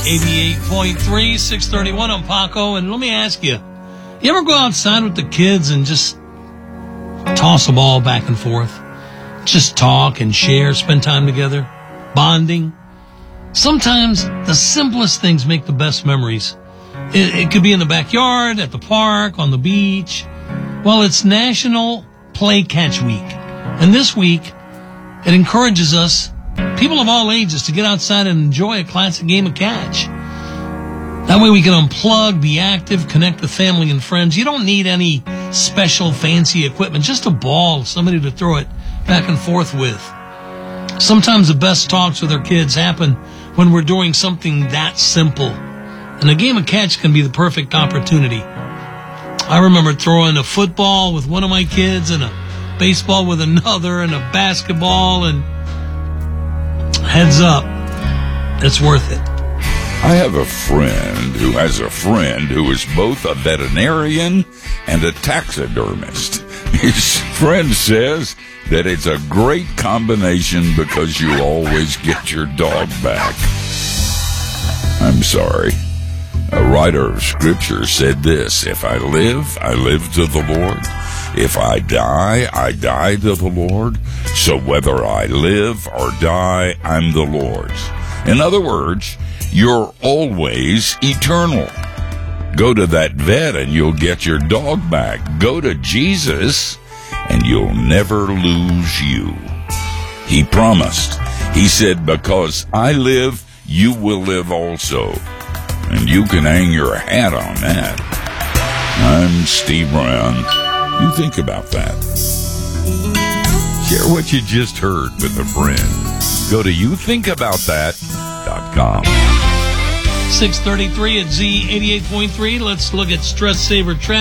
88.3, 631 on Paco. And let me ask you, you ever go outside with the kids and just toss a ball back and forth? Just talk and share, spend time together, bonding. Sometimes the simplest things make the best memories. It could be in the backyard, at the park, on the beach. Well, it's National Play Catch Week. And this week, it encourages us, people of all ages, to get outside and enjoy a classic game of catch. That way we can unplug, be active, connect with family and friends. You don't need any special fancy equipment, just a ball, somebody to throw it back and forth with. Sometimes the best talks with our kids happen when we're doing something that simple. And a game of catch can be the perfect opportunity. I remember throwing a football with one of my kids and a baseball with another and a basketball, and heads up, it's worth it. I have a friend who has a friend who is both a veterinarian and a taxidermist. His friend says that it's a great combination because you always get your dog back. I'm sorry. A writer of Scripture said this: if I live to the Lord. If I die to the Lord. So whether I live or die, I'm the Lord's. In other words, you're always eternal. Go to that vet and you'll get your dog back. Go to Jesus and you'll never lose you. He promised. He said, because I live, you will live also. And you can hang your hat on that. I'm Steve Brown. You think about that. Share what you just heard with a friend. Go to youthinkaboutthat.com. 633 at Z88.3. Let's look at Stress Saver Traffic.